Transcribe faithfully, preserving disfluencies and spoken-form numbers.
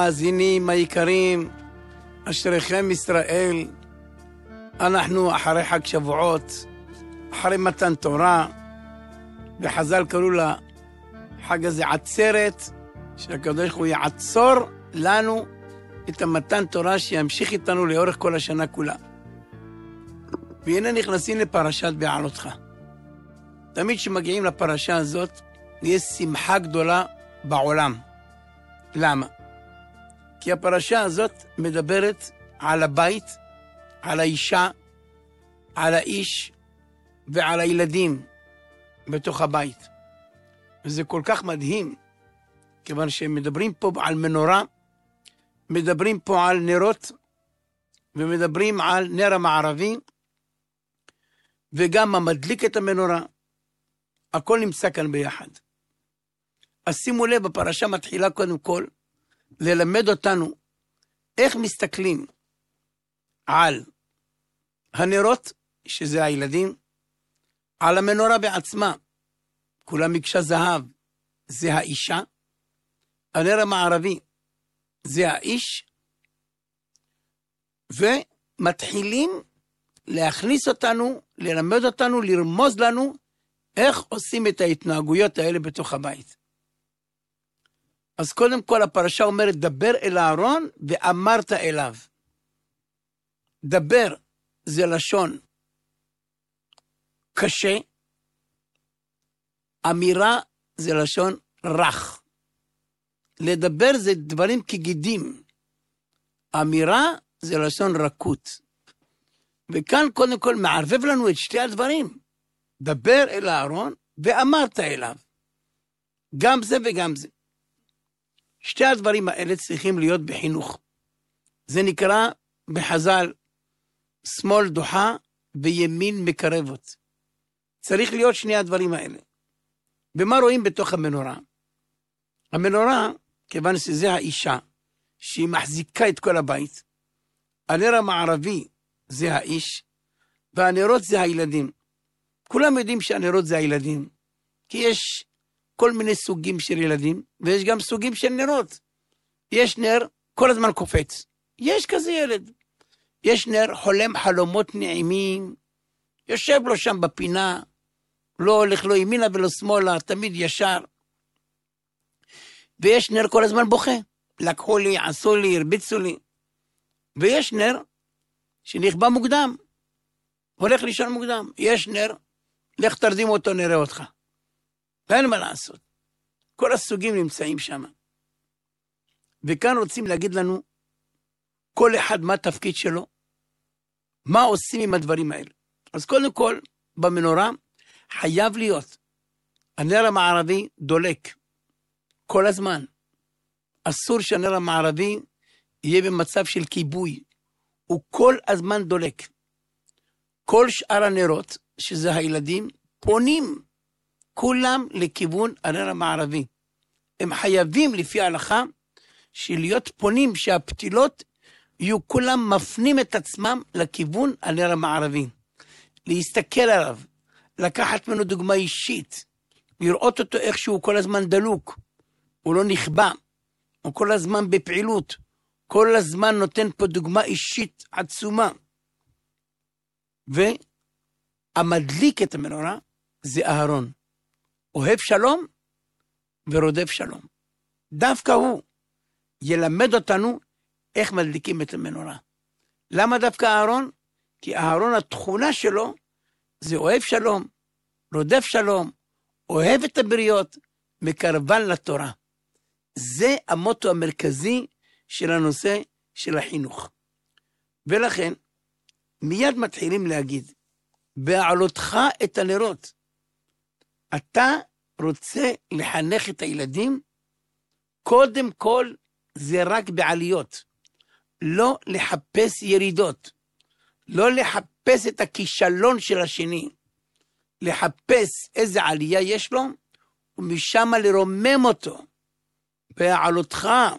מאזינים היקרים, אשריכם ישראל, אנחנו אחרי חג שבועות, אחרי מתן תורה, וחז"ל קראו לחג הזה עצרת, שהקדוש ברוך הוא יעצור לנו את המתן תורה שימשיך איתנו לאורך כל השנה כולה. והנה נכנסים לפרשת בעלותך. תמיד כשמגיעים לפרשה הזאת, יש שמחה גדולה בעולם. למה? כי הפרשה הזאת מדברת על הבית, על האישה, על האיש ועל הילדים בתוך הבית. וזה כל כך מדהים, כיוון שהם מדברים פה על מנורה, מדברים פה על נרות, ומדברים על נר המערבי, וגם המדליק את המנורה. הכל נמצא כאן ביחד. אז שימו לב, בפרשה מתחילה קודם כל, ללמד אותנו איך מסתכלים על הנרות, שזה הילדים, על המנורה בעצמה, כולה מקשה זהב, זה האישה, הנר המערבי, זה האיש, ומתחילים להכניס אותנו, ללמד אותנו, לרמוז לנו, איך עושים את ההתנהגויות האלה בתוך הבית. אז קודם כל הפרשה אומרת, דבר אל אהרון ואמרת אליו. דבר זה לשון קשה, אמירה זה לשון רך. לדבר זה דברים כגידים, אמירה זה לשון רכות. וכאן קודם כל מערבב לנו את שתי הדברים. דבר אל אהרון ואמרת אליו. גם זה וגם זה. שתי הדברים האלה צריכים להיות בחינוך. זה נקרא בחז"ל, שמאל דוחה וימין מקרבות. צריך להיות שני הדברים האלה. ומה רואים בתוך המנורה? המנורה, כיוון שזה האישה, שהיא מחזיקה את כל הבית, הנר המערבי זה האיש, והנרות זה הילדים. כולם יודעים שהנרות זה הילדים, כי יש כל מיני סוגים של ילדים, ויש גם סוגים של נרות. יש נר, כל הזמן קופץ. יש כזה ילד. יש נר חולם חלומות נעימים, יושב לו שם בפינה, לא הולך לו ימינה ולא שמאלה, תמיד ישר. ויש נר כל הזמן בוכה. לקחו לי, עשו לי, הרביצו לי. ויש נר שנכבה מוקדם. הולך לישון מוקדם. יש נר, לך תרדים אותו, נראה אותך. ואין מה לעשות. כל הסוגים נמצאים שם. וכאן רוצים להגיד לנו, כל אחד מה התפקיד שלו, מה עושים עם הדברים האלה. אז קודם כל, במנורה, חייב להיות, הנר המערבי דולק, כל הזמן. אסור שהנר המערבי יהיה במצב של כיבוי, הוא כל הזמן דולק. כל שאר הנרות, שזה הילדים, פונים, כולם לכיוון הנר המערבי. הם חייבים לפי ההלכה, שלהיות פונים שהפתילות יהיו כולם מפנים את עצמם לכיוון הנר המערבי. להסתכל עליו, לקחת ממנו דוגמה אישית, לראות אותו איך שהוא כל הזמן דלוק, הוא לא נכבה, הוא כל הזמן בפעילות, כל הזמן נותן פה דוגמה אישית עצומה. והמדליק את המנורה זה אהרון. אוהב שלום ורודף שלום. דווקא הוא ילמד אותנו איך מדליקים את המנורה. למה דווקא אהרון? כי אהרון התכונה שלו זה אוהב שלום, רודף שלום, אוהב את הבריות, מקרבן לתורה. זה המוטו המרכזי של הנושא של החינוך. ולכן מיד מתחילים להגיד, בעלותך את הנרות. אתה רוצה לחנך את הילדים, קודם כל זה רק בעליות. לא לחפש ירידות. לא לחפש את הכישלון של השני. לחפש איזה עלייה יש לו, ומשם לרומם אותו. בעלותך